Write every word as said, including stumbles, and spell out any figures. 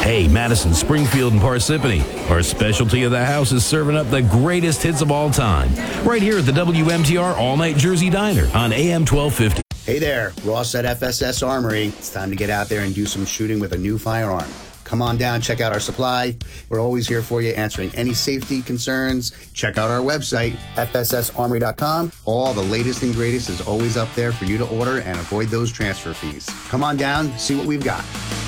Hey, Madison, Springfield, and Parsippany. Our specialty of the house is serving up the greatest hits of all time. Right here at the W M T R All Night Jersey Diner on A M twelve fifty. Hey there, Ross at F S S Armory. It's time to get out there and do some shooting with a new firearm. Come on down, check out our supply. We're always here for you, answering any safety concerns. Check out our website, F S S armory dot com. All the latest and greatest is always up there for you to order and avoid those transfer fees. Come on down, see what we've got.